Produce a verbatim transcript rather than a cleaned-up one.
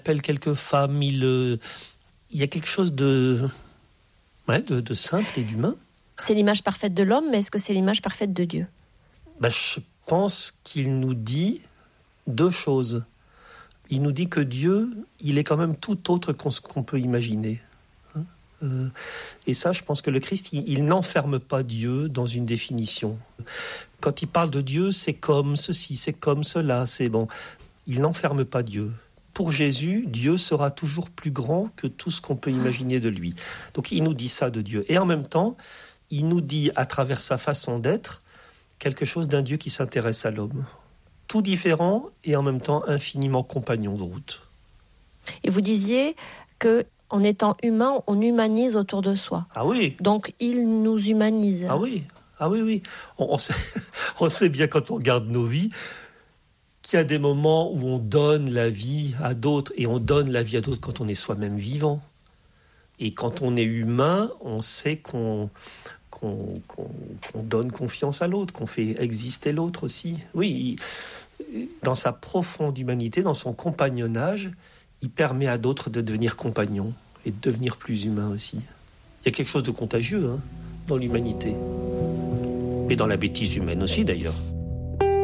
appelle quelques femmes, il, euh, il y a quelque chose de, ouais, de, de simple et d'humain. C'est l'image parfaite de l'homme, mais est-ce que c'est l'image parfaite de Dieu ? Ben, je pense qu'il nous dit deux choses. Il nous dit que Dieu, il est quand même tout autre qu'on ce qu'on peut imaginer. Hein euh, et ça, je pense que le Christ, il, il n'enferme pas Dieu dans une définition. Quand il parle de Dieu, c'est comme ceci, c'est comme cela, c'est bon. Il n'enferme pas Dieu. Pour Jésus, Dieu sera toujours plus grand que tout ce qu'on peut imaginer de lui. Donc il nous dit ça de Dieu. Et en même temps, il nous dit à travers sa façon d'être quelque chose d'un Dieu qui s'intéresse à l'homme. Tout différent et en même temps infiniment compagnon de route. Et vous disiez qu'en étant humain, on humanise autour de soi. Ah oui. Donc il nous humanise. Ah oui, ah oui, oui. On, on, sait, on sait bien quand on regarde nos vies qu'il y a des moments où on donne la vie à d'autres et on donne la vie à d'autres quand on est soi-même vivant. Et quand on est humain, on sait qu'on... Qu'on, qu'on, qu'on donne confiance à l'autre, qu'on fait exister l'autre aussi. Oui, il, dans sa profonde humanité, dans son compagnonnage, il permet à d'autres de devenir compagnons et de devenir plus humains aussi. Il y a quelque chose de contagieux hein, dans l'humanité. Et dans la bêtise humaine aussi d'ailleurs.